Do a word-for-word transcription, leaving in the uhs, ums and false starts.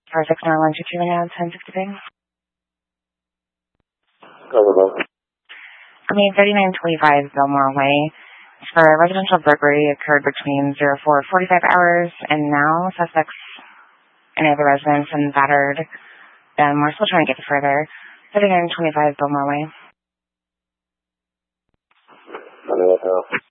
four six nine one two two and ten sixty-three. Cover I mean, thirty-nine twenty-five Belmore Way. For a residential burglary occurred between zero four forty-five hours and now. Suspects any other residents and battered them. We're still trying to get further. thirty-nine twenty-five Belmore Way. I know that now.